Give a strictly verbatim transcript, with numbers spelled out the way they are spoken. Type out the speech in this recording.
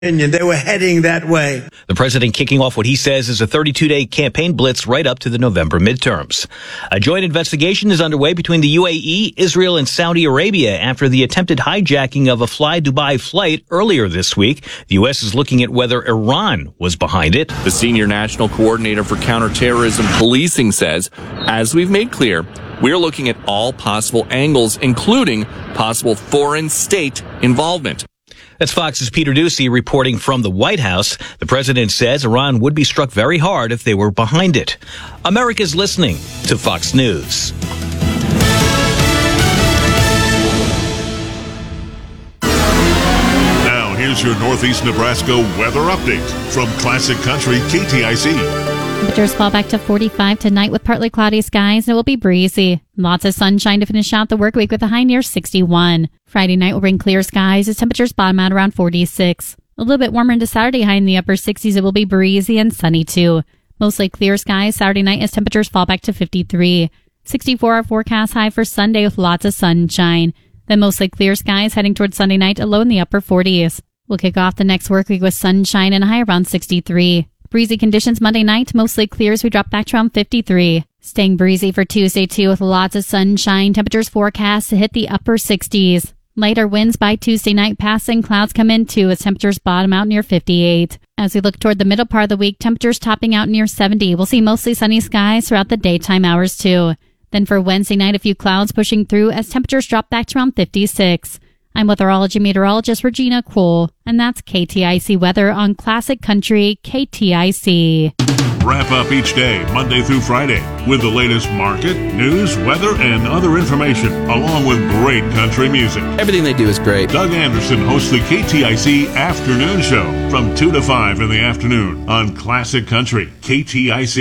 They were heading that way. The president kicking off what he says is a thirty-two day campaign blitz right up to the November midterms. A joint investigation is underway between the U A E, Israel, and Saudi Arabia after the attempted hijacking of a Fly Dubai flight earlier this week. The U S is looking at whether Iran was behind it. The senior national coordinator for counterterrorism policing says, as we've made clear, we're looking at all possible angles, including possible foreign state involvement. That's Fox's Peter Doocy reporting from the White House. The president says Iran would be struck very hard if they were behind it. America's listening to Fox News. Now, here's your Northeast Nebraska weather update from Classic Country K T I C. Temperatures fall back to forty-five tonight with partly cloudy skies, and it will be breezy. Lots of sunshine to finish out the work week with a high near sixty-one. Friday night will bring clear skies as temperatures bottom out around forty-six. A little bit warmer into Saturday, high in the upper sixties. It will be breezy and sunny too. Mostly clear skies Saturday night as temperatures fall back to fifty-three. sixty-four our forecast high for Sunday with lots of sunshine. Then mostly clear skies heading towards Sunday night, a low in the upper forties. We'll kick off the next work week with sunshine and a high around sixty-three. Breezy conditions Monday night, mostly clear as we drop back to around fifty-three. Staying breezy for Tuesday too with lots of sunshine. Temperatures forecast to hit the upper sixties. Lighter winds by Tuesday night, passing clouds come in too as temperatures bottom out near fifty-eight. As we look toward the middle part of the week, temperatures topping out near seventy. We'll see mostly sunny skies throughout the daytime hours too. Then for Wednesday night, a few clouds pushing through as temperatures drop back to around fifty-six. I'm weatherology meteorologist Regina Cole, and that's K T I C weather on Classic Country K T I C. Wrap up each day, Monday through Friday, with the latest market, news, weather, and other information, along with great country music. Everything they do is great. Doug Anderson hosts the K T I C Afternoon Show from two to five in the afternoon on Classic Country K T I C.